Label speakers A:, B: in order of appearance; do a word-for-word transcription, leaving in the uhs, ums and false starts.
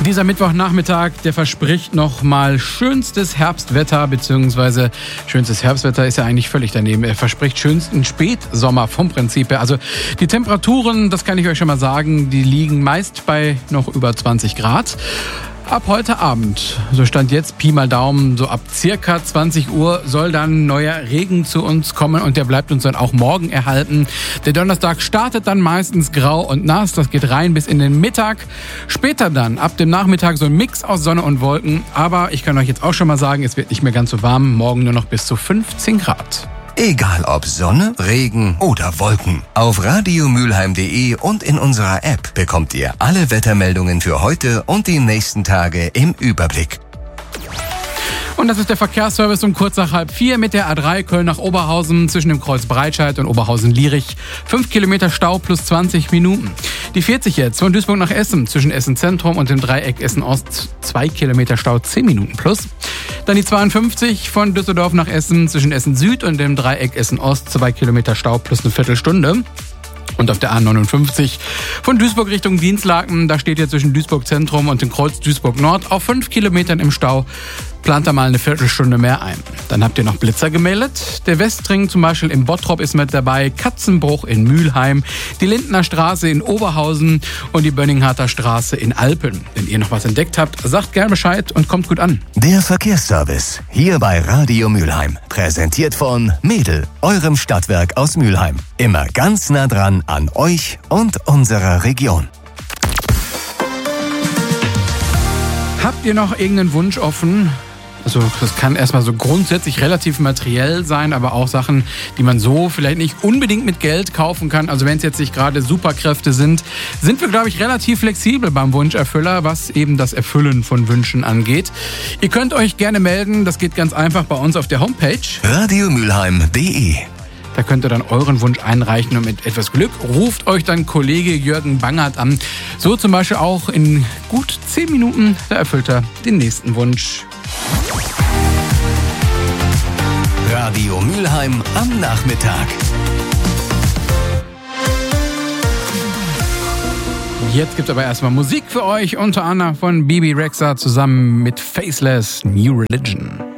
A: Dieser Mittwochnachmittag, der verspricht noch mal schönstes Herbstwetter, beziehungsweise schönstes Herbstwetter ist ja eigentlich völlig daneben. Er verspricht schönsten Spätsommer vom Prinzip her. Also die Temperaturen, das kann ich euch schon mal sagen, die liegen meist bei noch über zwanzig Grad. Ab heute Abend, so stand jetzt Pi mal Daumen, so ab circa zwanzig Uhr soll dann neuer Regen zu uns kommen und der bleibt uns dann auch morgen erhalten. Der Donnerstag startet dann meistens grau und nass, das geht rein bis in den Mittag. Später dann, ab dem Nachmittag, so ein Mix aus Sonne und Wolken. Aber ich kann euch jetzt auch schon mal sagen, es wird nicht mehr ganz so warm, morgen nur noch bis zu fünfzehn Grad.
B: Egal ob Sonne, Regen oder Wolken. Auf radiomülheim punkt de und in unserer App bekommt ihr alle Wettermeldungen für heute und die nächsten Tage im Überblick.
A: Und das ist der Verkehrsservice um kurz nach halb vier mit der A drei Köln nach Oberhausen zwischen dem Kreuz Breitscheid und Oberhausen-Lierich. Fünf Kilometer Stau plus zwanzig Minuten. Die vierzig jetzt von Duisburg nach Essen zwischen Essen Zentrum und dem Dreieck Essen Ost. Zwei Kilometer Stau, zehn Minuten plus. Dann die zweiundfünfzig von Düsseldorf nach Essen zwischen Essen Süd und dem Dreieck Essen Ost. Zwei Kilometer Stau plus eine Viertelstunde. Und auf der A neunundfünfzig von Duisburg Richtung Dienstlaken, da steht ihr zwischen Duisburg Zentrum und dem Kreuz Duisburg Nord auf fünf Kilometern im Stau. Plant da mal eine Viertelstunde mehr ein. Dann habt ihr noch Blitzer gemeldet. Der Westring zum Beispiel im Bottrop ist mit dabei, Katzenbruch in Mülheim, die Lindner Straße in Oberhausen und die Bönningharter Straße in Alpen. Wenn ihr noch was entdeckt habt, sagt gerne Bescheid und kommt gut an.
B: Der Verkehrsservice hier bei Radio Mülheim. Präsentiert von Mädel, eurem Stadtwerk aus Mülheim. Immer ganz nah dran an euch und unserer Region.
A: Habt ihr noch irgendeinen Wunsch offen? Also das kann erstmal so grundsätzlich relativ materiell sein, aber auch Sachen, die man so vielleicht nicht unbedingt mit Geld kaufen kann. Also wenn es jetzt nicht gerade Superkräfte sind, sind wir, glaube ich, relativ flexibel beim Wunscherfüller, was eben das Erfüllen von Wünschen angeht. Ihr könnt euch gerne melden, das geht ganz einfach bei uns auf der Homepage
B: radiomülheim punkt de.
A: Da könnt ihr dann euren Wunsch einreichen und mit etwas Glück ruft euch dann Kollege Jürgen Bangert an. So zum Beispiel auch in gut zehn Minuten, da erfüllt er den nächsten Wunsch.
B: Radio Mülheim am Nachmittag.
A: Jetzt gibt's aber erstmal Musik für euch, unter anderem von Bibi Rexha zusammen mit Faceless New Religion.